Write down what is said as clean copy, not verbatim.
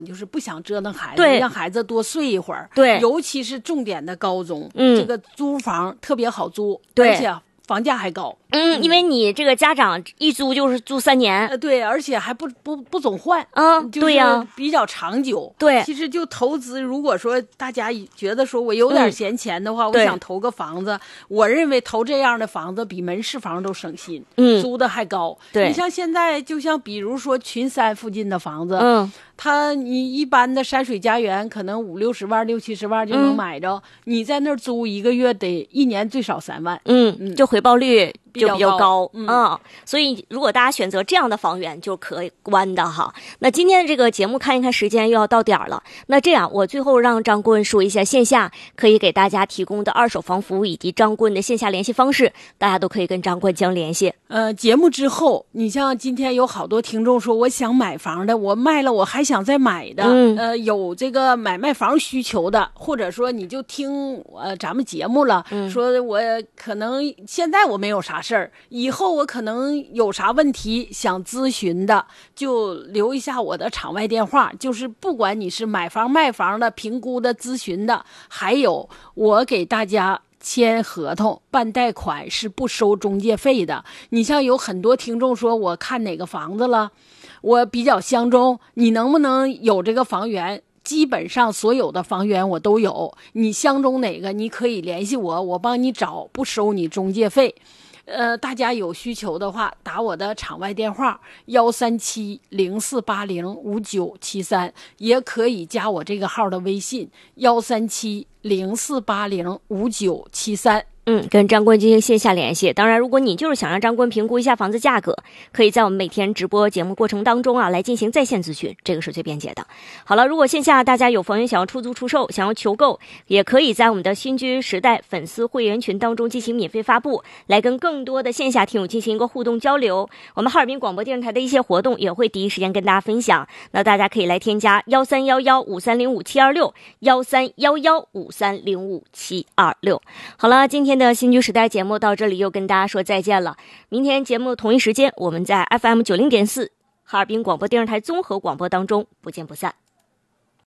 就是不想折腾孩子， 对， 让孩子多睡一会儿。 对， 尤其是重点的高中，这个租房特别好租， 对， 而且房价还高。 因为你这个家长一租就是租3年， 对，而且还不总换， 对呀， 比较长久。 对， 其实就投资，如果说大家觉得说我有点闲钱的话，我想投个房子，我认为投这样的房子比门市房都省心，租的还高。 对， 你像现在，就像比如说群山附近的房子，你一般的山水家园可能50、60万、60、70万就能买着，你在那儿租1个月得1年最少3万， 就回报率就比较高，所以如果大家选择这样的房源就可观的哈。那今天的这个节目看一看时间又要到点了，那这样我最后让张顾问说一下线下可以给大家提供的2手房服务以及张顾问的线下联系方式，大家都可以跟张顾问相联系。 节目之后，你像今天有好多听众说我想买房的，我卖了我还想再买的，有这个买卖房需求的，或者说你就听咱们节目了，说我可能现在我没有啥事儿，以后我可能有啥问题想咨询的，就留一下我的场外电话，就是不管你是买房卖房的、评估的、咨询的，还有我给大家签合同办贷款是不收中介费的。你像有很多听众说我看哪个房子了，我比较相中，你能不能有这个房源？基本上所有的房源我都有，你相中哪个你可以联系我，我帮你找，不收你中介费。大家有需求的话，打我的场外电话13704805973，也可以加我这个号的微信13704805973。 跟张顾问进行线下联系。当然，如果你就是想让张顾问评估一下房子价格，可以在我们每天直播节目过程当中来进行在线咨询，这个是最便捷的。好了，如果线下大家有房源想要出租出售，想要求购，也可以在我们的新居时代粉丝会员群当中进行免费发布，来跟更多的线下听友进行一个互动交流。我们哈尔滨广播电视台的一些活动也会第一时间跟大家分享，那大家可以来添加1311530572611311530572。好了，今天的新居时代节目到这里又跟大家说再见了。明天节目同一时间，我们在 FM90.4 哈尔滨广播电视台综合广播当中不见不散。